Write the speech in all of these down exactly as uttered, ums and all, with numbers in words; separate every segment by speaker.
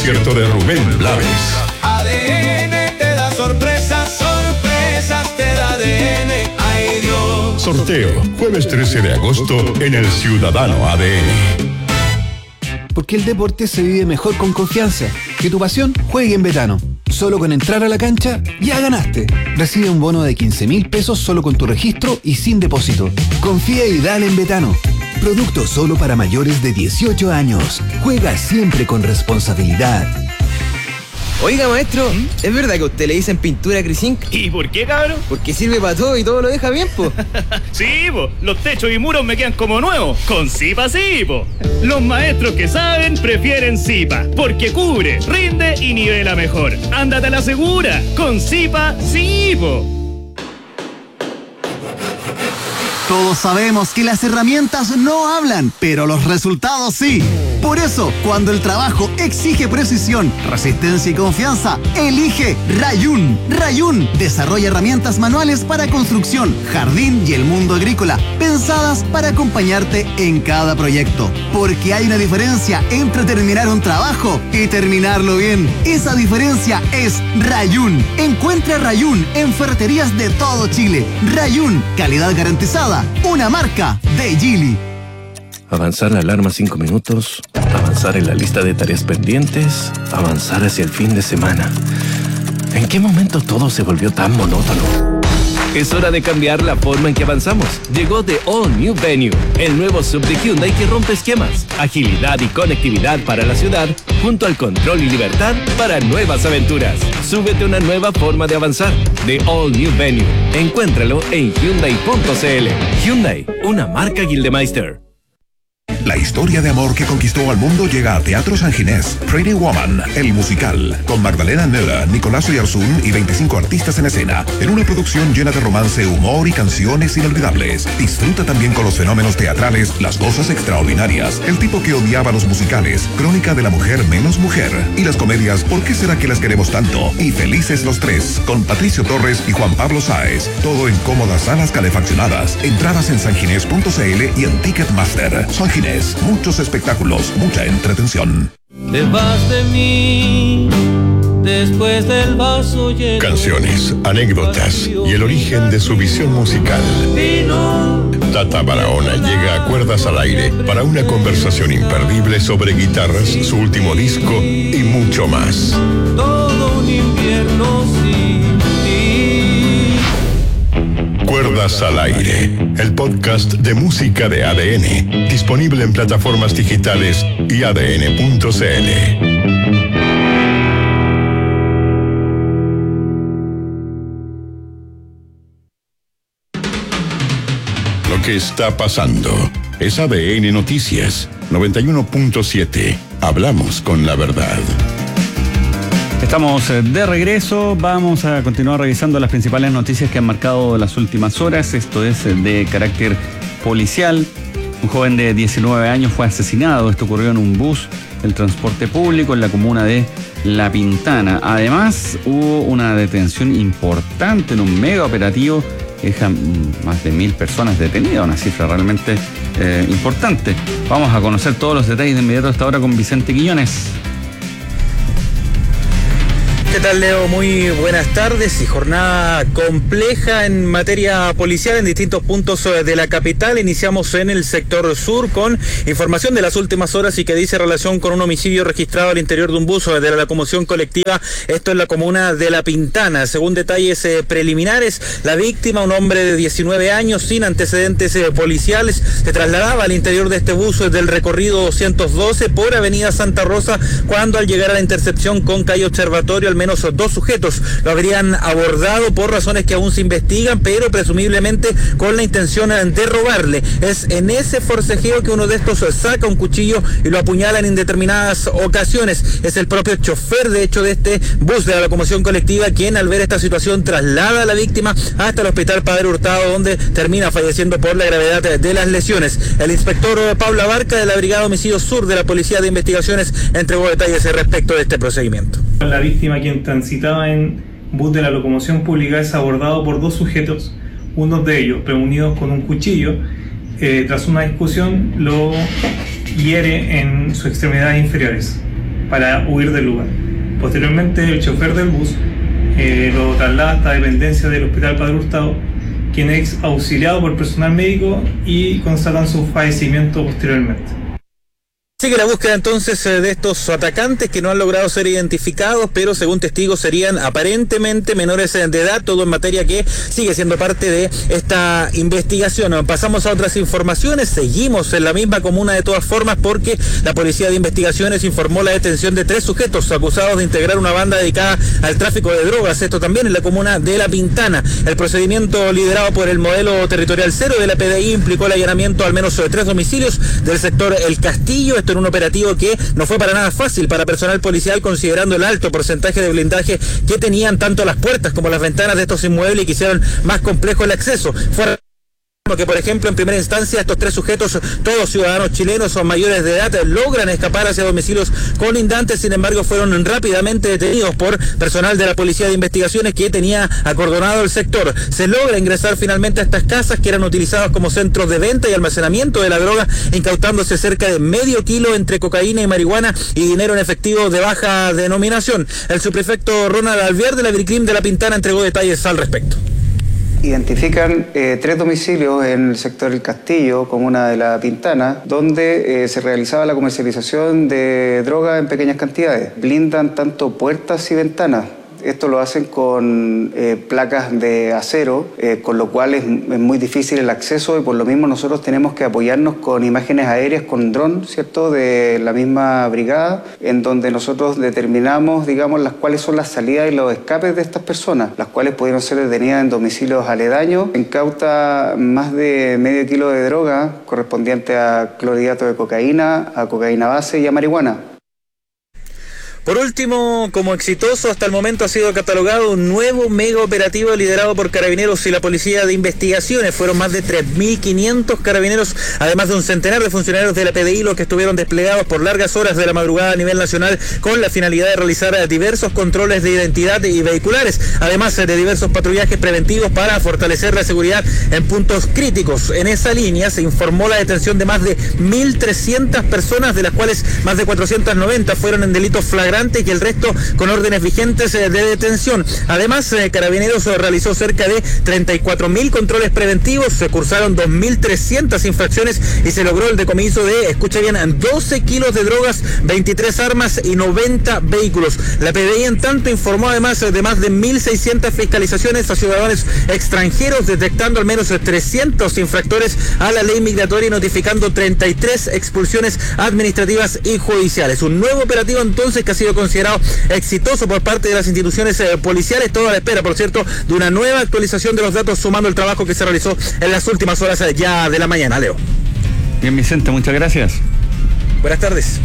Speaker 1: concierto de Rubén Blades.
Speaker 2: A D N te da sorpresas, sorpresas te da A D N. Ay Dios.
Speaker 1: Sorteo, jueves trece de agosto en el Ciudadano A D N.
Speaker 3: Porque el deporte se vive mejor con confianza. Que tu pasión juegue en Betano. Solo con entrar a la cancha, ya ganaste. Recibe un bono de quince mil pesos solo con tu registro y sin depósito. Confía y dale en Betano. Producto solo para mayores de dieciocho años. Juega siempre con responsabilidad.
Speaker 4: Oiga, maestro, ¿Mm? ¿Es verdad que a usted le dicen pintura Crisink?
Speaker 5: ¿Y por qué, cabrón?
Speaker 4: Porque sirve para todo y todo lo deja bien, po.
Speaker 5: Sí, po, los techos y muros me quedan como nuevos. Con Zipa sí, po. Los maestros que saben prefieren Zipa, porque cubre, rinde y nivela mejor. Ándate a la segura, con Zipa sí, po.
Speaker 6: Todos sabemos que las herramientas no hablan, pero los resultados sí. Por eso, cuando el trabajo exige precisión, resistencia y confianza, elige Rayun. Rayun desarrolla herramientas manuales para construcción, jardín y el mundo agrícola, pensadas para acompañarte en cada proyecto. Porque hay una diferencia entre terminar un trabajo y terminarlo bien. Esa diferencia es Rayun. Encuentra Rayun en ferreterías de todo Chile. Rayun, calidad garantizada. Una marca de Geely.
Speaker 7: Avanzar la alarma cinco minutos, avanzar en la lista de tareas pendientes, avanzar hacia el fin de semana. ¿En qué momento todo se volvió tan monótono? Es hora de cambiar la forma en que avanzamos. Llegó The All New Venue, el nuevo sub de Hyundai que rompe esquemas, agilidad y conectividad para la ciudad, junto al control y libertad para nuevas aventuras. Súbete a una nueva forma de avanzar. The All New Venue. Encuéntralo en Hyundai punto c l. Hyundai, una marca Gildemeister.
Speaker 8: La historia de amor que conquistó al mundo llega a Teatro San Ginés. Pretty Woman, el musical, con Magdalena Nella, Nicolás Oyarzún y veinticinco artistas en escena, en una producción llena de romance, humor y canciones inolvidables. Disfruta también con los fenómenos teatrales, las cosas extraordinarias, el tipo que odiaba los musicales, Crónica de la mujer menos mujer, y las comedias ¿Por qué será que las queremos tanto? Y Felices los tres, con Patricio Torres y Juan Pablo Sáez. Todo en cómodas salas calefaccionadas. Entradas en sanginés punto c l y en Ticketmaster. San Ginés. Muchos espectáculos, mucha entretención.
Speaker 9: Te vas de mí después del vaso lleno.
Speaker 1: Canciones, anécdotas y el origen de su visión musical. Tata Barahona llega a Cuerdas al Aire para una conversación imperdible sobre guitarras, su último disco y mucho más.
Speaker 9: Todo un invierno sin ti.
Speaker 1: Cuerdas al Aire, el podcast de música de A D N, disponible en plataformas digitales y a d n punto c l. Lo que está pasando es A D N Noticias noventa y uno punto siete. Hablamos con la verdad.
Speaker 10: Estamos de regreso, vamos a continuar revisando las principales noticias que han marcado las últimas horas. Esto es de carácter policial. Un joven de diecinueve años fue asesinado. Esto ocurrió en un bus del transporte público en la comuna de La Pintana. Además, hubo una detención importante en un mega operativo que deja más de mil personas detenidas, una cifra realmente eh, importante. Vamos a conocer todos los detalles de inmediato hasta ahora con Vicente Quiñones.
Speaker 11: ¿Qué tal, Leo? Muy buenas tardes y jornada compleja en materia policial en distintos puntos de la capital. Iniciamos en el sector sur con información de las últimas horas y que dice relación con un homicidio registrado al interior de un bus de la locomoción colectiva, esto en la comuna de La Pintana. Según detalles eh, preliminares, la víctima, un hombre de diecinueve años sin antecedentes eh, policiales, se trasladaba al interior de este bus del recorrido doscientos doce por Avenida Santa Rosa cuando al llegar a la intercepción con calle Observatorio, al menos dos sujetos lo habrían abordado por razones que aún se investigan, pero presumiblemente con la intención de robarle. Es en ese forcejeo que uno de estos saca un cuchillo y lo apuñala en indeterminadas ocasiones. Es el propio chofer, de hecho, de este bus de la locomoción colectiva quien, al ver esta situación, traslada a la víctima hasta el hospital Padre Hurtado, donde termina falleciendo por la gravedad de las lesiones. El inspector Pablo Abarca de la Brigada Homicidio Sur de la Policía de Investigaciones entregó detalles respecto de este procedimiento.
Speaker 12: La víctima, quien transitaba en bus de la locomoción pública, es abordado por dos sujetos, uno de ellos reunidos con un cuchillo. Eh, tras una discusión lo hiere en sus extremidades inferiores. para huir del lugar. Posteriormente, el chofer del bus eh, lo traslada hasta dependencia del Hospital Padre Hurtado, quien es auxiliado por personal médico y constatan su fallecimiento posteriormente.
Speaker 11: Sigue la búsqueda entonces de estos atacantes que no han logrado ser identificados, pero según testigos serían aparentemente menores de edad, todo en materia que sigue siendo parte de esta investigación. Pasamos a otras informaciones, seguimos en la misma comuna de todas formas porque la Policía de Investigaciones informó la detención de tres sujetos acusados de integrar una banda dedicada al tráfico de drogas, esto también en la comuna de La Pintana. El procedimiento liderado por el modelo territorial cero de la P D I implicó el allanamiento al menos de tres domicilios del sector El Castillo, en un operativo que no fue para nada fácil para personal policial, considerando el alto porcentaje de blindaje que tenían tanto las puertas como las ventanas de estos inmuebles y que hicieron más complejo el acceso. Fue que, por ejemplo, en primera instancia, estos tres sujetos, todos ciudadanos chilenos o mayores de edad, logran escapar hacia domicilios colindantes, sin embargo, fueron rápidamente detenidos por personal de la Policía de Investigaciones que tenía acordonado el sector. Se logra ingresar finalmente a estas casas que eran utilizadas como centros de venta y almacenamiento de la droga, incautándose cerca de medio kilo entre cocaína y marihuana y dinero en efectivo de baja denominación. El subprefecto Ronald Alviar de la Bricrim de La Pintana entregó detalles al respecto.
Speaker 13: Identifican eh, tres domicilios en el sector El Castillo, comuna de La Pintana, donde eh, se realizaba la comercialización de droga en pequeñas cantidades. Blindan tanto puertas y ventanas. Esto lo hacen con eh, placas de acero, eh, con lo cual es, es muy difícil el acceso y por lo mismo nosotros tenemos que apoyarnos con imágenes aéreas, con dron, ¿cierto?, de la misma brigada, en donde nosotros determinamos, digamos, las cuáles son las salidas y los escapes de estas personas, las cuales pudieron ser detenidas en domicilios aledaños. Incauta más de medio kilo de droga correspondiente a clorhidrato de cocaína, a cocaína base y a marihuana.
Speaker 11: Por último, como exitoso hasta el momento ha sido catalogado un nuevo mega operativo liderado por Carabineros y la Policía de Investigaciones. Fueron más de tres mil quinientos carabineros, además de un centenar de funcionarios de la P D I, los que estuvieron desplegados por largas horas de la madrugada a nivel nacional con la finalidad de realizar diversos controles de identidad y vehiculares, además de diversos patrullajes preventivos para fortalecer la seguridad en puntos críticos. En esa línea se informó la detención de más de mil trescientas personas, de las cuales más de cuatrocientas noventa fueron en delitos flagrantes y el resto con órdenes vigentes de detención. Además, Carabineros realizó cerca de treinta y cuatro mil controles preventivos, se cursaron dos mil trescientas infracciones y se logró el decomiso de, escucha bien, doce kilos de drogas, veintitrés armas y noventa vehículos. La P D I, en tanto, informó además de más de mil seiscientas fiscalizaciones a ciudadanos extranjeros, detectando al menos trescientos infractores a la ley migratoria y notificando treinta y tres expulsiones administrativas y judiciales. Un nuevo operativo entonces que ha sido considerado exitoso por parte de las instituciones eh, policiales, todo a la espera, por cierto, de una nueva actualización de los datos, sumando el trabajo que se realizó en las últimas horas eh, ya de la mañana. Leo.
Speaker 10: Bien, Vicente, muchas gracias.
Speaker 11: Buenas tardes.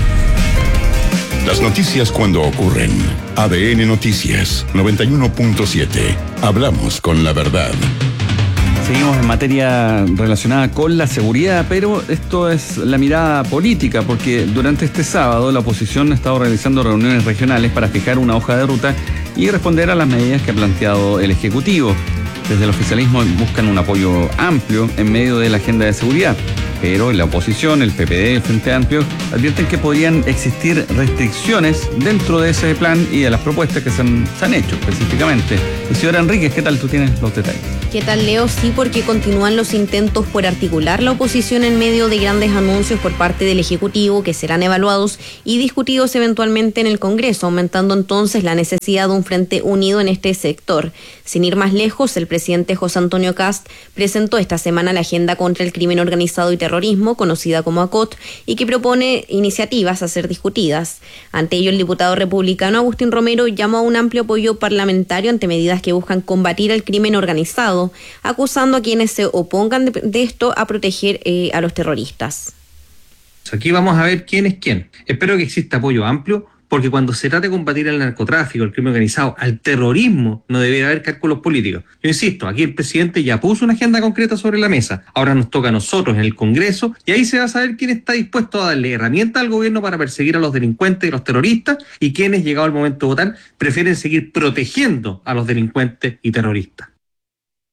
Speaker 1: Las noticias cuando ocurren. A D N Noticias noventa y uno punto siete. Hablamos con la verdad.
Speaker 10: Seguimos en materia relacionada con la seguridad, pero esto es la mirada política, porque durante este sábado la oposición ha estado realizando reuniones regionales para fijar una hoja de ruta y responder a las medidas que ha planteado el Ejecutivo. Desde el oficialismo buscan un apoyo amplio en medio de la agenda de seguridad, pero la oposición, el P P D, el Frente Amplio, advierten que podrían existir restricciones dentro de ese plan y de las propuestas que se han, se han hecho específicamente. Y señora Enríquez, ¿qué tal? Tú tienes los detalles.
Speaker 14: ¿Qué tal, Leo? Sí, porque continúan los intentos por articular la oposición en medio de grandes anuncios por parte del Ejecutivo que serán evaluados y discutidos eventualmente en el Congreso, aumentando entonces la necesidad de un frente unido en este sector. Sin ir más lejos, el presidente José Antonio Kast presentó esta semana la Agenda contra el Crimen Organizado y Terrorismo, conocida como ACOT, y que propone iniciativas a ser discutidas. Ante ello, el diputado republicano Agustín Romero llamó a un amplio apoyo parlamentario ante medidas que buscan combatir el crimen organizado, acusando a quienes se opongan de, de esto a proteger eh, a los terroristas.
Speaker 15: Aquí vamos a ver quién es quién. Espero que exista apoyo amplio, porque cuando se trata de combatir el narcotráfico, el crimen organizado, al terrorismo, no debería haber cálculos políticos. Yo insisto, aquí el presidente ya puso una agenda concreta sobre la mesa. Ahora nos toca a nosotros en el Congreso y ahí se va a saber quién está dispuesto a darle herramientas al gobierno para perseguir a los delincuentes y los terroristas y quienes, llegado el momento de votar, prefieren seguir protegiendo a los delincuentes y terroristas.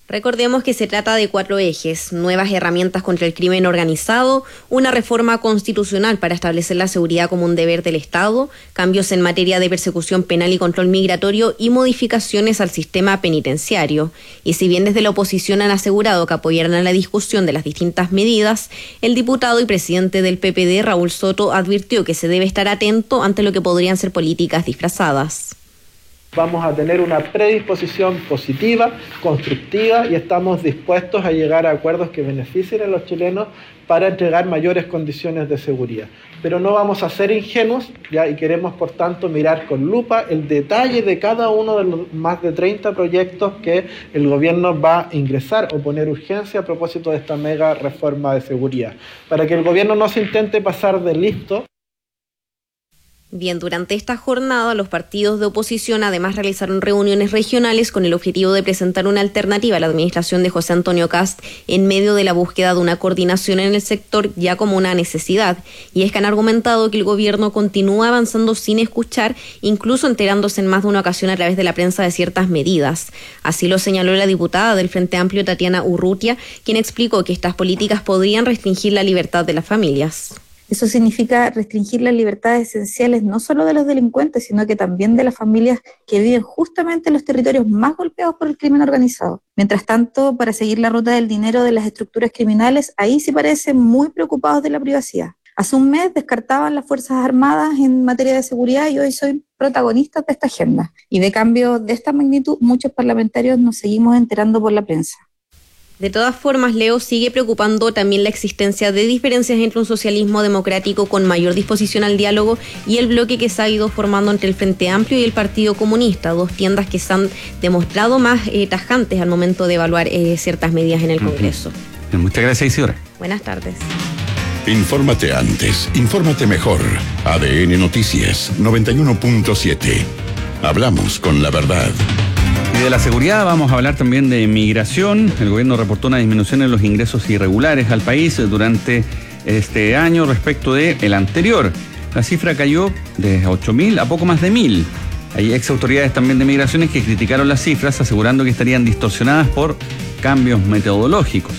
Speaker 14: Recordemos que se trata de cuatro ejes: nuevas herramientas contra el crimen organizado, una reforma constitucional para establecer la seguridad como un deber del Estado, cambios en materia de persecución penal y control migratorio y modificaciones al sistema penitenciario. Y si bien desde la oposición han asegurado que apoyarán a la discusión de las distintas medidas, el diputado y presidente del P P D, Raúl Soto, advirtió que se debe estar atento ante lo que podrían ser políticas disfrazadas.
Speaker 16: Vamos a tener una predisposición positiva, constructiva, y estamos dispuestos a llegar a acuerdos que beneficien a los chilenos para entregar mayores condiciones de seguridad. Pero no vamos a ser ingenuos, ¿ya? Y queremos, por tanto, mirar con lupa el detalle de cada uno de los más de treinta proyectos que el gobierno va a ingresar o poner urgencia a propósito de esta mega reforma de seguridad, para que el gobierno no se intente pasar de listo.
Speaker 14: Bien, durante esta jornada los partidos de oposición además realizaron reuniones regionales con el objetivo de presentar una alternativa a la administración de José Antonio Kast en medio de la búsqueda de una coordinación en el sector ya como una necesidad. Y es que han argumentado que el gobierno continúa avanzando sin escuchar, incluso enterándose en más de una ocasión a través de la prensa de ciertas medidas. Así lo señaló la diputada del Frente Amplio, Tatiana Urrutia, quien explicó que estas políticas podrían restringir la libertad de las familias.
Speaker 17: Eso significa restringir las libertades esenciales no solo de los delincuentes, sino que también de las familias que viven justamente en los territorios más golpeados por el crimen organizado. Mientras tanto, para seguir la ruta del dinero de las estructuras criminales, ahí sí parecen muy preocupados de la privacidad. Hace un mes descartaban las Fuerzas Armadas en materia de seguridad y hoy son protagonistas de esta agenda. Y de cambio de esta magnitud, muchos parlamentarios nos seguimos enterando por la prensa.
Speaker 14: De todas formas, Leo, sigue preocupando también la existencia de diferencias entre un socialismo democrático con mayor disposición al diálogo y el bloque que se ha ido formando entre el Frente Amplio y el Partido Comunista, dos tiendas que se han demostrado más eh, tajantes al momento de evaluar eh, ciertas medidas en el Congreso.
Speaker 10: Uh-huh. Muchas gracias, Isidora.
Speaker 14: Buenas tardes.
Speaker 1: Infórmate antes, infórmate mejor. A D N Noticias noventa y uno punto siete. Hablamos con la verdad.
Speaker 10: Y de la seguridad vamos a hablar también de migración. El gobierno reportó una disminución en los ingresos irregulares al país durante este año respecto del anterior. La cifra cayó de ocho mil a poco más de mil. Hay ex autoridades también de migraciones que criticaron las cifras, asegurando que estarían distorsionadas por cambios metodológicos.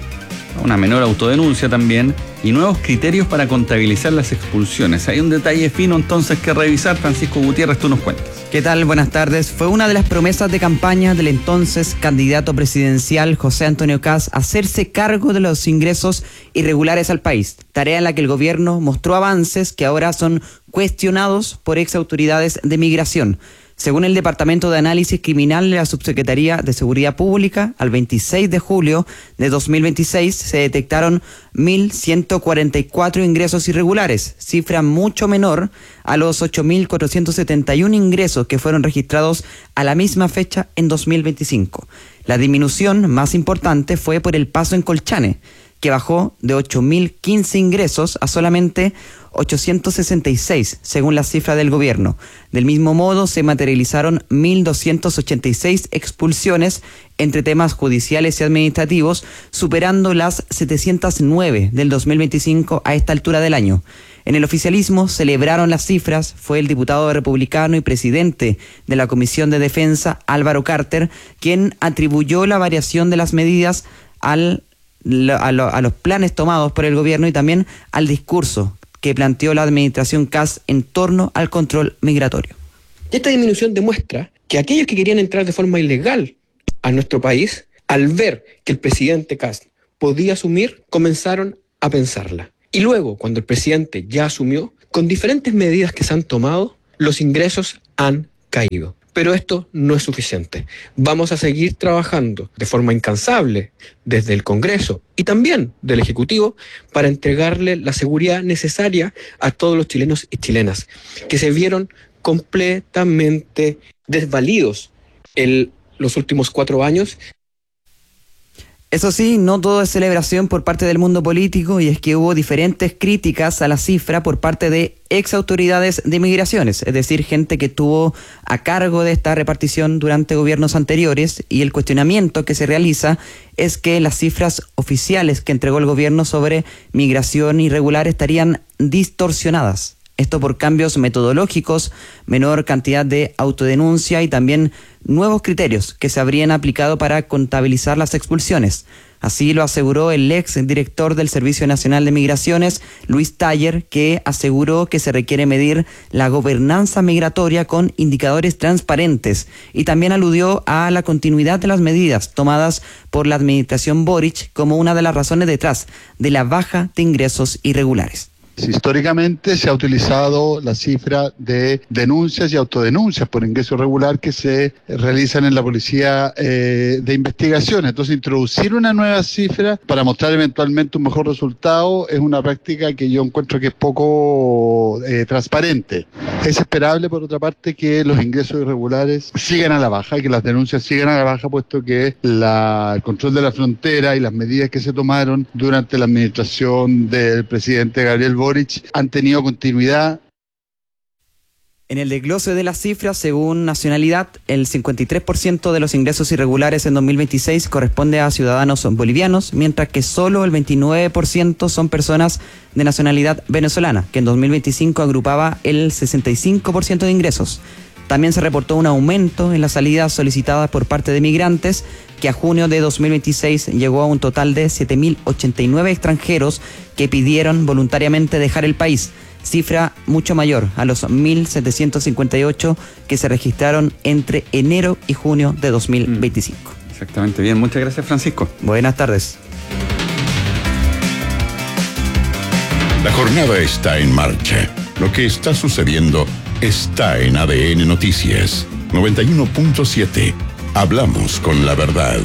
Speaker 10: Una menor autodenuncia también y nuevos criterios para contabilizar las expulsiones. Hay un detalle fino entonces que revisar. Francisco Gutiérrez, tú nos cuentas.
Speaker 18: ¿Qué tal? Buenas tardes. Fue una de las promesas de campaña del entonces candidato presidencial José Antonio Kast hacerse cargo de los ingresos irregulares al país, tarea en la que el gobierno mostró avances que ahora son cuestionados por ex autoridades de migración. Según el Departamento de Análisis Criminal de la Subsecretaría de Seguridad Pública, al veintiséis de julio de dos mil veintiséis se detectaron mil ciento cuarenta y cuatro ingresos irregulares, cifra mucho menor a los ocho mil cuatrocientos setenta y uno ingresos que fueron registrados a la misma fecha en dos mil veinticinco. La disminución más importante fue por el paso en Colchane, que bajó de ocho mil quince ingresos a solamente ochocientos sesenta y seis, según la cifra del gobierno. Del mismo modo, se materializaron mil doscientos ochenta y seis expulsiones entre temas judiciales y administrativos, superando las setecientos nueve del dos mil veinticinco a esta altura del año. En el oficialismo celebraron las cifras, fue el diputado republicano y presidente de la Comisión de Defensa, Álvaro Carter, quien atribuyó la variación de las medidas al, a, lo, a los planes tomados por el gobierno y también al discurso que planteó la administración Kast en torno al control migratorio.
Speaker 19: Esta disminución demuestra que aquellos que querían entrar de forma ilegal a nuestro país, al ver que el presidente Kast podía asumir, comenzaron a pensarla. Y luego, cuando el presidente ya asumió, con diferentes medidas que se han tomado, los ingresos han caído. Pero esto no es suficiente. Vamos a seguir trabajando de forma incansable desde el Congreso y también del Ejecutivo para entregarle la seguridad necesaria a todos los chilenos y chilenas que se vieron completamente desvalidos en los últimos cuatro años.
Speaker 18: Eso sí, no todo es celebración por parte del mundo político, y es que hubo diferentes críticas a la cifra por parte de ex autoridades de migraciones, es decir, gente que estuvo a cargo de esta repartición durante gobiernos anteriores, y el cuestionamiento que se realiza es que las cifras oficiales que entregó el gobierno sobre migración irregular estarían distorsionadas. Esto por cambios metodológicos, menor cantidad de autodenuncia y también nuevos criterios que se habrían aplicado para contabilizar las expulsiones. Así lo aseguró el ex director del Servicio Nacional de Migraciones, Luis Taller, que aseguró que se requiere medir la gobernanza migratoria con indicadores transparentes y también aludió a la continuidad de las medidas tomadas por la administración Boric como una de las razones detrás de la baja de ingresos irregulares.
Speaker 20: Históricamente se ha utilizado la cifra de denuncias y autodenuncias por ingreso irregular que se realizan en la policía eh, de investigación. Entonces, introducir una nueva cifra para mostrar eventualmente un mejor resultado es una práctica que yo encuentro que es poco eh, transparente. Es esperable, por otra parte, que los ingresos irregulares sigan a la baja, que las denuncias sigan a la baja, puesto que la, el control de la frontera y las medidas que se tomaron durante la administración del presidente Gabriel Boric han tenido continuidad.
Speaker 18: En el desglose de las cifras, según nacionalidad, el cincuenta y tres por ciento de los ingresos irregulares en dos mil veintiséis corresponde a ciudadanos bolivianos, mientras que solo el veintinueve por ciento son personas de nacionalidad venezolana, que en dos mil veinticinco agrupaba el sesenta y cinco por ciento de ingresos. También se reportó un aumento en las salidas solicitadas por parte de migrantes, que a junio de dos mil veintiséis llegó a un total de siete mil ochenta y nueve extranjeros que pidieron voluntariamente dejar el país, cifra mucho mayor a los mil setecientos cincuenta y ocho que se registraron entre enero y junio de dos mil veinticinco.
Speaker 10: Mm, exactamente, bien, muchas gracias, Francisco.
Speaker 18: Buenas tardes.
Speaker 1: La jornada está en marcha. Lo que está sucediendo está en A D N Noticias. noventa y uno punto siete. Hablamos con la verdad.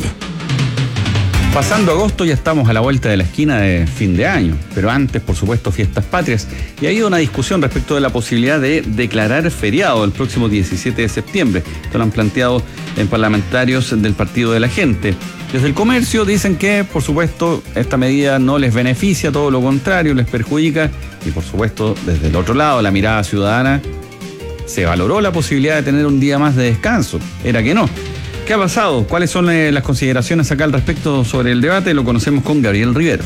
Speaker 10: Pasando agosto ya estamos a la vuelta de la esquina de fin de año, pero antes, por supuesto, fiestas patrias. Y ha habido una discusión respecto de la posibilidad de declarar feriado el próximo diecisiete de septiembre. Esto lo han planteado en parlamentarios del Partido de la Gente. Desde el comercio dicen que, por supuesto, esta medida no les beneficia, todo lo contrario, les perjudica. Y, por supuesto, desde el otro lado, la mirada ciudadana, se valoró la posibilidad de tener un día más de descanso. Era que no. ¿Qué ha pasado? ¿Cuáles son eh, las consideraciones acá al respecto sobre el debate? Lo conocemos con Gabriel Riveros.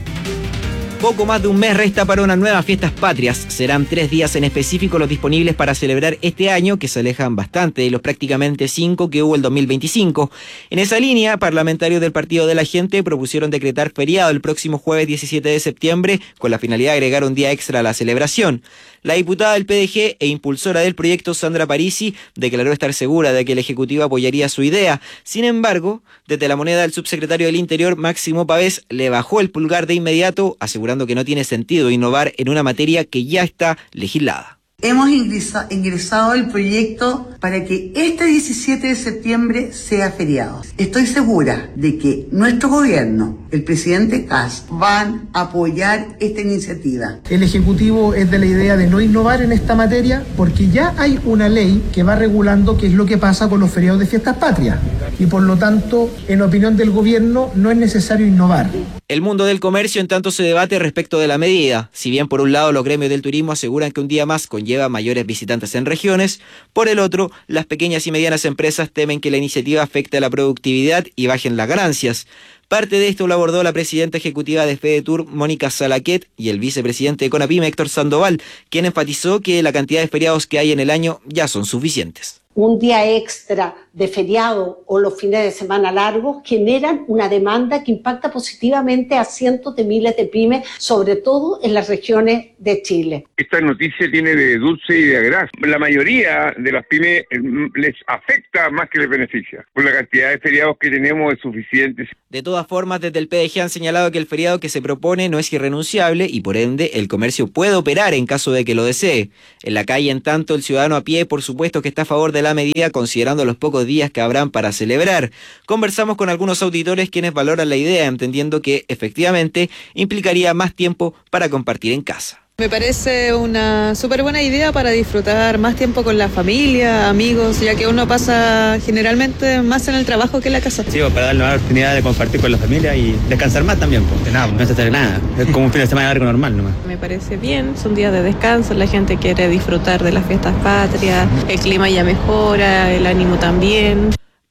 Speaker 21: Poco más de un mes resta para unas nuevas fiestas patrias. Serán tres días en específico los disponibles para celebrar este año, que se alejan bastante de los prácticamente cinco que hubo el dos mil veinticinco. En esa línea, parlamentarios del Partido de la Gente propusieron decretar feriado el próximo jueves diecisiete de septiembre, con la finalidad de agregar un día extra a la celebración. La diputada del P D G e impulsora del proyecto, Sandra Parisi, declaró estar segura de que el Ejecutivo apoyaría su idea. Sin embargo, desde La Moneda, el subsecretario del Interior, Máximo Pavés, le bajó el pulgar de inmediato, asegurando que no tiene sentido innovar en una materia que ya está legislada.
Speaker 22: Hemos ingresa, ingresado el proyecto para que este diecisiete de septiembre sea feriado. Estoy segura de que nuestro gobierno, el presidente Kast, van a apoyar esta iniciativa.
Speaker 23: El Ejecutivo es de la idea de no innovar en esta materia porque ya hay una ley que va regulando qué es lo que pasa con los feriados de fiestas patrias. Y por lo tanto, en opinión del gobierno, no es necesario innovar.
Speaker 21: El mundo del comercio en tanto se debate respecto de la medida. Si bien por un lado los gremios del turismo aseguran que un día más conlleva mayores visitantes en regiones, por el otro, las pequeñas y medianas empresas temen que la iniciativa afecte a la productividad y bajen las ganancias. Parte de esto lo abordó la presidenta ejecutiva de FEDETUR, Mónica Salaquet, y el vicepresidente de CONAPYME, Héctor Sandoval, quien enfatizó que la cantidad de feriados que hay en el año ya son suficientes.
Speaker 24: Un día extra de feriado o los fines de semana largos generan una demanda que impacta positivamente a cientos de miles de pymes, sobre todo en las regiones de Chile.
Speaker 25: Esta noticia tiene de dulce y de agraz. La mayoría de las pymes les afecta más que les beneficia, por la cantidad de feriados que tenemos es suficiente.
Speaker 21: De todas formas, desde el P D G han señalado que el feriado que se propone no es irrenunciable y por ende el comercio puede operar en caso de que lo desee. En la calle, en tanto, el ciudadano a pie, por supuesto que está a favor de la medida, considerando los pocos días que habrán para celebrar. Conversamos con algunos auditores quienes valoran la idea, entendiendo que efectivamente implicaría más tiempo para compartir en casa.
Speaker 26: Me parece una súper buena idea para disfrutar más tiempo con la familia, amigos, ya que uno pasa generalmente más en el trabajo que en la casa.
Speaker 27: Sí, para darle la oportunidad de compartir con la familia y descansar más también. Pues. Nada, no se hace nada, es como un fin de semana largo normal nomás.
Speaker 26: Me parece bien, son días de descanso, la gente quiere disfrutar de las fiestas patrias, el clima ya mejora, el ánimo también.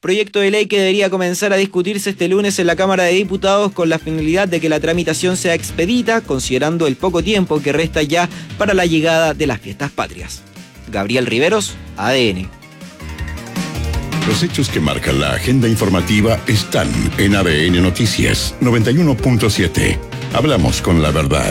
Speaker 21: proyecto de ley que debería comenzar a discutirse este lunes en la Cámara de Diputados con la finalidad de que la tramitación sea expedita, considerando el poco tiempo que resta ya para la llegada de las fiestas patrias. Gabriel Riveros, A D N.
Speaker 1: Los hechos que marcan la agenda informativa están en A D N Noticias noventa y uno punto siete. Hablamos con la verdad.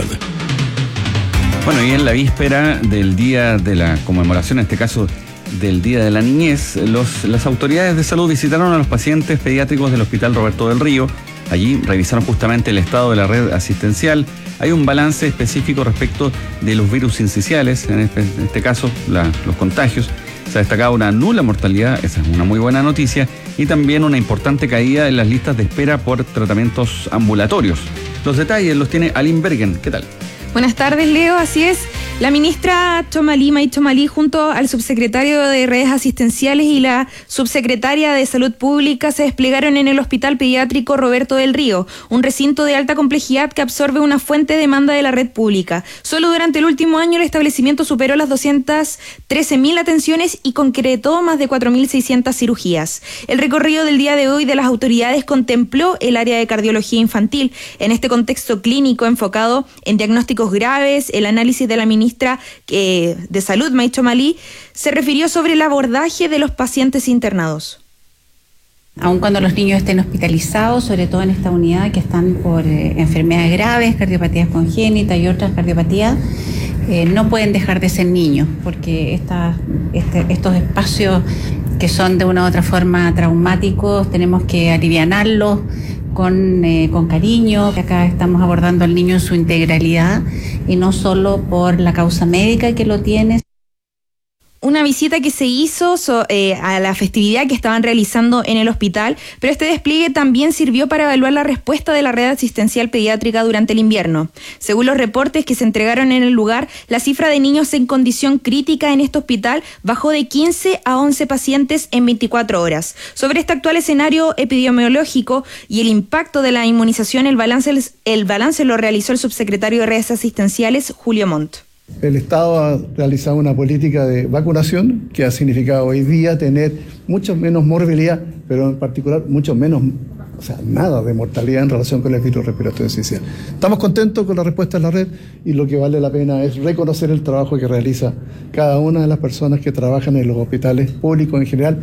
Speaker 10: Bueno, y en la víspera del día de la conmemoración, en este caso del Día de la Niñez, los, las autoridades de salud visitaron a los pacientes pediátricos del Hospital Roberto del Río. Allí revisaron justamente el estado de la red asistencial. Hay un balance específico respecto de los virus sinciciales, en este, en este caso la, los contagios. Se ha destacado una nula mortalidad, esa es una muy buena noticia, y también una importante caída en las listas de espera por tratamientos ambulatorios. Los detalles los tiene Aline Bergen. ¿Qué tal?
Speaker 2: Buenas tardes, Leo. Así es. La ministra Txomalí May Txomalí, junto al subsecretario de Redes Asistenciales y la subsecretaria de Salud Pública, se desplegaron en el Hospital Pediátrico Roberto del Río, un recinto de alta complejidad que absorbe una fuente de demanda de la red pública. Solo durante el último año el establecimiento superó las doscientas trece mil atenciones y concretó más de cuatro mil seiscientas cirugías. El recorrido del día de hoy de las autoridades contempló el área de cardiología infantil. En este contexto clínico enfocado en diagnósticos graves, el análisis de la ministra eh, de Salud, May Txomalí, se refirió sobre el abordaje de los pacientes internados.
Speaker 3: Aun cuando los niños estén hospitalizados, sobre todo en esta unidad que están por eh, enfermedades graves, cardiopatías congénitas y otras cardiopatías, eh, no pueden dejar de ser niños, porque esta, este, estos espacios que son de una u otra forma traumáticos, tenemos que alivianarlos con, eh, con cariño. Acá estamos abordando al niño en su integralidad y no solo por la causa médica que lo tiene.
Speaker 2: Una visita que se hizo so, eh, a la festividad que estaban realizando en el hospital, pero este despliegue también sirvió para evaluar la respuesta de la red asistencial pediátrica durante el invierno. Según los reportes que se entregaron en el lugar, la cifra de niños en condición crítica en este hospital bajó de quince a once pacientes en veinticuatro horas. Sobre este actual escenario epidemiológico y el impacto de la inmunización, el balance, el balance lo realizó el subsecretario de Redes Asistenciales, Julio Montt.
Speaker 4: El Estado ha realizado una política de vacunación que ha significado hoy día tener mucho menos morbilidad, pero en particular mucho menos, o sea, nada de mortalidad en relación con el virus respiratorio sincicial. Estamos contentos con la respuesta de la red y lo que vale la pena es reconocer el trabajo que realiza cada una de las personas que trabajan en los hospitales públicos en general.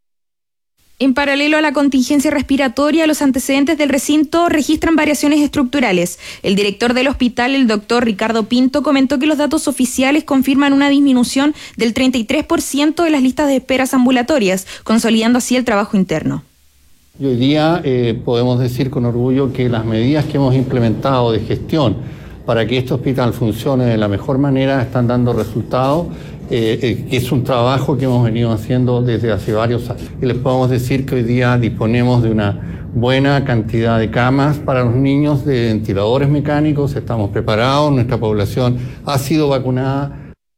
Speaker 2: En paralelo a la contingencia respiratoria, los antecedentes del recinto registran variaciones estructurales. El director del hospital, el doctor Ricardo Pinto, comentó que los datos oficiales confirman una disminución del treinta y tres por ciento de las listas de esperas ambulatorias, consolidando así el trabajo interno.
Speaker 5: Y hoy día eh, podemos decir con orgullo que las medidas que hemos implementado de gestión para que este hospital funcione de la mejor manera están dando resultados. Eh, eh, que es un trabajo que hemos venido haciendo desde hace varios años. Y les podemos decir que hoy día disponemos de una buena cantidad de camas para los niños, de ventiladores mecánicos, estamos preparados, nuestra población ha sido vacunada.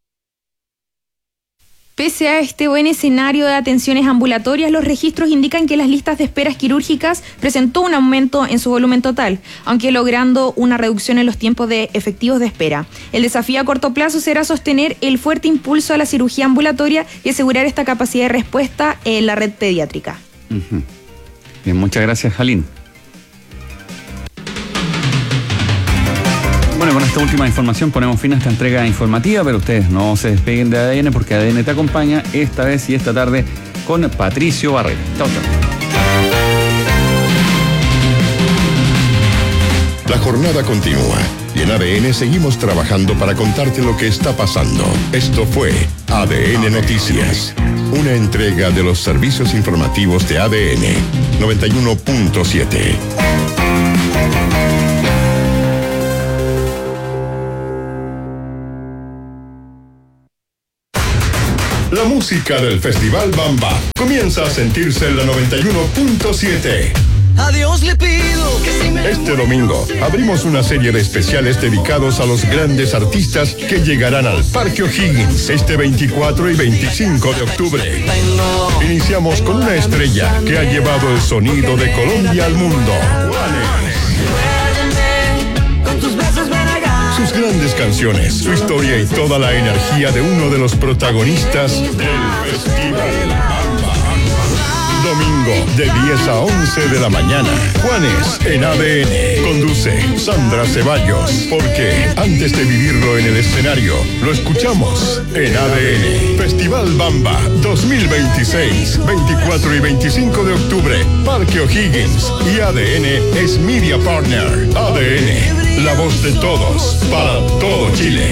Speaker 2: Pese a este buen escenario de atenciones ambulatorias, los registros indican que las listas de esperas quirúrgicas presentó un aumento en su volumen total, aunque logrando una reducción en los tiempos de efectivos de espera. El desafío a corto plazo será sostener el fuerte impulso a la cirugía ambulatoria y asegurar esta capacidad de respuesta en la red pediátrica.
Speaker 10: Uh-huh. Bien, muchas gracias, Jalín. Bueno, con esta última información ponemos fin a esta entrega informativa, pero ustedes no se despeguen de A D N porque A D N te acompaña esta vez y esta tarde con Patricio Barrera. Chau, chau.
Speaker 1: La jornada continúa y en A D N seguimos trabajando para contarte lo que está pasando. Esto fue A D N Noticias, una entrega de los servicios informativos de A D N noventa y uno punto siete. La música del Festival Bamba comienza a sentirse en la noventa y uno punto siete.
Speaker 6: A Dios le pido que si me
Speaker 1: Este domingo abrimos una serie de especiales dedicados a los grandes artistas que llegarán al Parque O'Higgins este veinticuatro y veinticinco de octubre. Iniciamos con una estrella que ha llevado el sonido de Colombia al mundo. Sus grandes canciones, su historia y toda la energía de uno de los protagonistas del Festival Bamba. Domingo domingo, de diez a once de la mañana. Juanes en A D N. Conduce Sandra Ceballos. Porque antes de vivirlo en el escenario, lo escuchamos en A D N. Festival Bamba dos mil veintiséis, veinticuatro y veinticinco de octubre. Parque O'Higgins. Y A D N es Media Partner. A D N, la voz de todos, para todo Chile.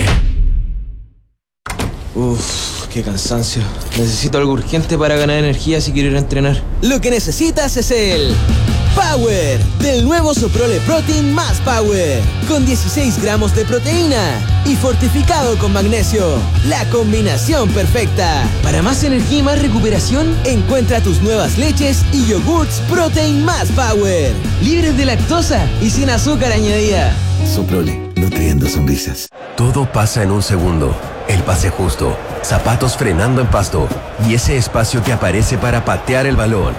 Speaker 7: Uf, qué cansancio. Necesito algo urgente para ganar energía si quiero ir a entrenar.
Speaker 6: Lo que necesitas es el Power del nuevo Soprole Protein más Power, con dieciséis gramos de proteína y fortificado con magnesio. La combinación perfecta. Para más energía y más recuperación, encuentra tus nuevas leches y yogurts Protein más Power, libres de lactosa y sin azúcar añadida.
Speaker 8: Soprole, nutriendo sonrisas.
Speaker 9: Todo pasa en un segundo. El pase justo, zapatos frenando en pasto y ese espacio que aparece para patear el balón.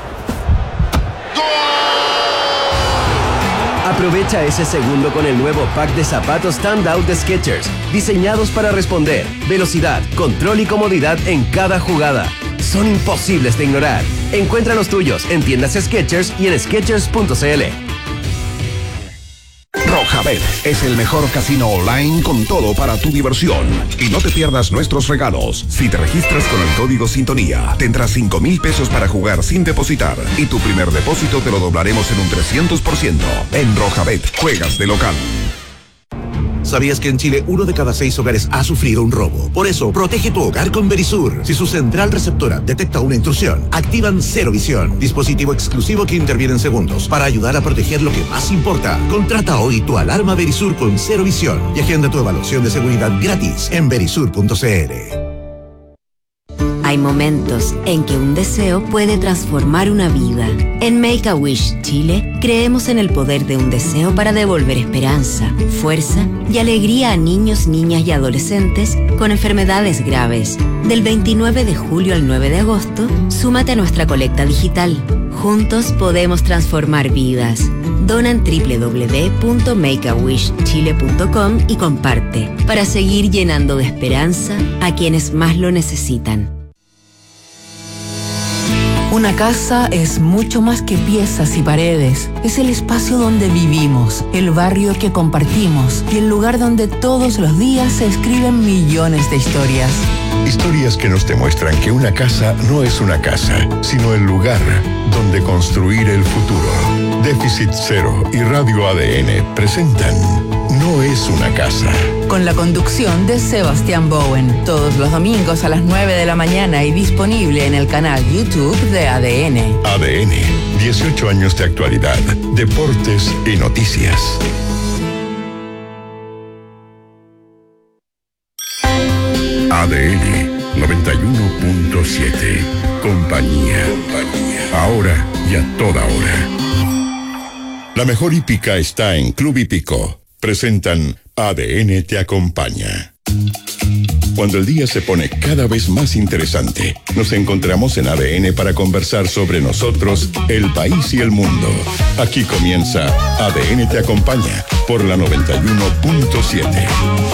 Speaker 9: Aprovecha ese segundo con el nuevo pack de zapatos Standout de Skechers, diseñados para responder, velocidad, control y comodidad en cada jugada. Son imposibles de ignorar. Encuentra los tuyos en tiendas Skechers y en skechers punto c l.
Speaker 11: Rojabet es el mejor casino online con todo para tu diversión. Y no te pierdas nuestros regalos. Si te registras con el código Sintonía, tendrás cinco mil pesos para jugar sin depositar. Y tu primer depósito te lo doblaremos en un trescientos por ciento. En Rojabet, juegas de local.
Speaker 12: ¿Sabías que en Chile uno de cada seis hogares ha sufrido un robo? Por eso, protege tu hogar con Verisur. Si su central receptora detecta una intrusión, activan Cero Visión, dispositivo exclusivo que interviene en segundos para ayudar a proteger lo que más importa. Contrata hoy tu alarma Verisur con Cero Visión y agenda tu evaluación de seguridad gratis en verisur punto c l.
Speaker 13: Hay momentos en que un deseo puede transformar una vida. En Make-A-Wish Chile, creemos en el poder de un deseo para devolver esperanza, fuerza y alegría a niños, niñas y adolescentes con enfermedades graves. Del veintinueve de julio al nueve de agosto, súmate a nuestra colecta digital. Juntos podemos transformar vidas. Dona en doble u doble u doble u punto make a wish chile punto com y comparte para seguir llenando de esperanza a quienes más lo necesitan.
Speaker 15: Una casa es mucho más que piezas y paredes. Es el espacio donde vivimos, el barrio que compartimos y el lugar donde todos los días se escriben millones de historias.
Speaker 1: Historias que nos demuestran que una casa no es una casa, sino el lugar donde construir el futuro. Déficit Cero y Radio A D N presentan No es una casa.
Speaker 15: Con la conducción de Sebastián Bowen, todos los domingos a las nueve de la mañana y disponible en el canal YouTube de A D N.
Speaker 1: A D N, dieciocho años de actualidad, deportes y noticias. A D N noventa y uno punto siete. Compañía. Compañía. Ahora y a toda hora. La mejor hípica está en Club Hípico. Presentan A D N te acompaña. Cuando el día se pone cada vez más interesante, nos encontramos en A D N para conversar sobre nosotros, el país y el mundo. Aquí comienza A D N te acompaña por la noventa y uno punto siete.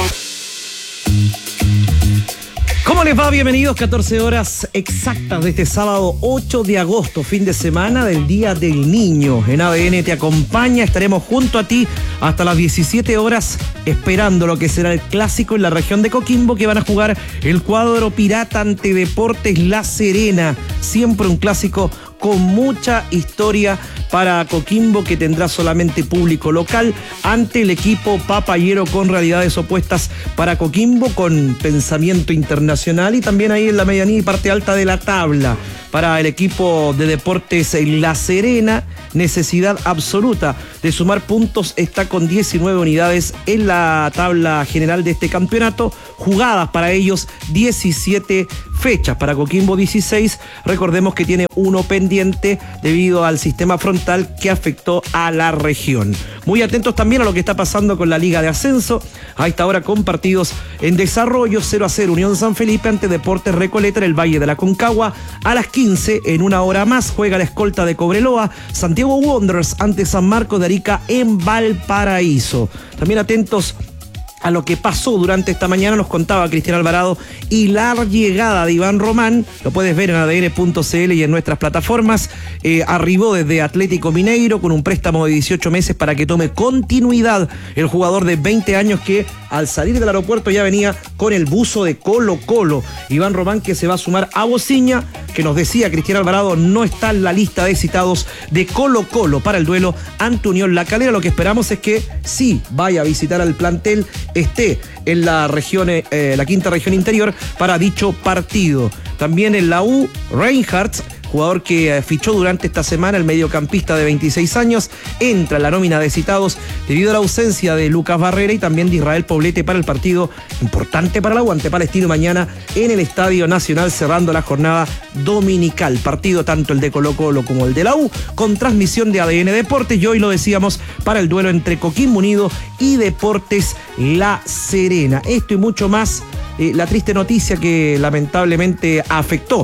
Speaker 28: ¿Cómo les va? Bienvenidos, catorce horas exactas de este sábado ocho de agosto, fin de semana del Día del Niño. En A D N te acompaña, estaremos junto a ti hasta las diecisiete horas esperando lo que será el clásico en la región de Coquimbo, que van a jugar el cuadro pirata ante Deportes La Serena. Siempre un clásico con mucha historia para Coquimbo, que tendrá solamente público local, ante el equipo papayero, con realidades opuestas para Coquimbo, con pensamiento internacional, y también ahí en la medianía y parte alta de la tabla. Para el equipo de Deportes La Serena, necesidad absoluta de sumar puntos, está con diecinueve unidades en la tabla general de este campeonato, jugadas para ellos diecisiete fechas, para Coquimbo dieciséis, recordemos que tiene uno pendiente debido al sistema frontal que afectó a la región. Muy atentos también a lo que está pasando con la Liga de Ascenso, a esta hora con partidos en desarrollo. Cero a cero Unión San Felipe ante Deportes Recoleta en el Valle de la Concagua. A las quince, en una hora más, juega la escolta de Cobreloa, Santiago Wanderers ante San Marcos de Arica en Valparaíso. También atentos a lo que pasó durante esta mañana, nos contaba Cristian Alvarado, y la llegada de Iván Román, lo puedes ver en A D N punto C L y en nuestras plataformas. Eh, arribó desde Atlético Mineiro con un préstamo de dieciocho meses para que tome continuidad el jugador de veinte años que al salir del aeropuerto ya venía con el buzo de Colo Colo. Iván Román, que se va a sumar a Bociña, que nos decía Cristian Alvarado, no está en la lista de citados de Colo Colo para el duelo ante Unión La Calera. Lo que esperamos es que sí vaya a visitar al plantel, esté en la región, eh, la quinta región interior para dicho partido. También en la U, Reinhardt, jugador que eh, fichó durante esta semana, el mediocampista de veintiséis años, entra en la nómina de citados debido a la ausencia de Lucas Barrera y también de Israel Poblete para el partido importante para la U ante Palestino mañana en el Estadio Nacional, cerrando la jornada dominical. Partido tanto el de Colo Colo como el de la U, con transmisión de A D N Deportes, y hoy lo decíamos para el duelo entre Coquimbo Unido y Deportes La Serena. Esto y mucho más, eh, la triste noticia que lamentablemente afectó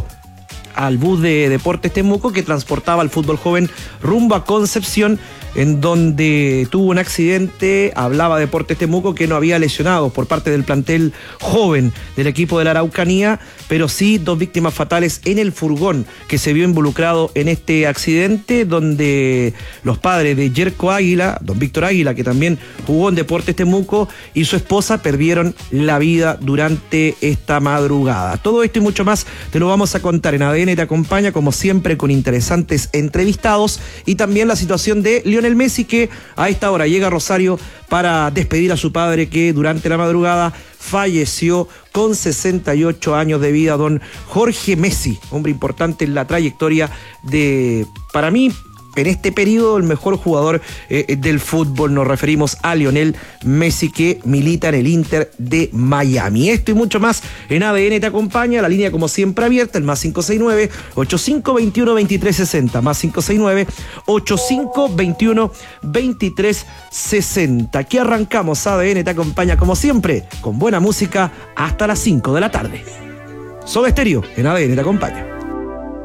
Speaker 28: al bus de Deportes Temuco que transportaba al fútbol joven rumbo a Concepción, en donde tuvo un accidente. Hablaba Deportes Temuco que no había lesionados por parte del plantel joven del equipo de la Araucanía, pero sí dos víctimas fatales en el furgón que se vio involucrado en este accidente, donde los padres de Yerko Águila, don Víctor Águila, que también jugó en Deportes Temuco, y su esposa perdieron la vida durante esta madrugada. Todo esto y mucho más te lo vamos a contar en A D N Te Acompaña, como siempre, con interesantes entrevistados, y también la situación de Lionel Messi, que a esta hora llega a Rosario para despedir a su padre, que durante la madrugada falleció con sesenta y ocho años de vida, don Jorge Messi, hombre importante en la trayectoria de, para mí, en este periodo, el mejor jugador eh, del fútbol. Nos referimos a Lionel Messi, que milita en el Inter de Miami. Esto y mucho más en A D N Te Acompaña. La línea, como siempre, abierta, el más cinco seis nueve, ocho cinco dos uno, dos tres seis cero, más cinco seis nueve, ocho cinco dos uno, dos tres seis cero. Aquí arrancamos A D N Te Acompaña, como siempre, con buena música hasta las cinco de la tarde. Soda Stereo en A D N Te Acompaña.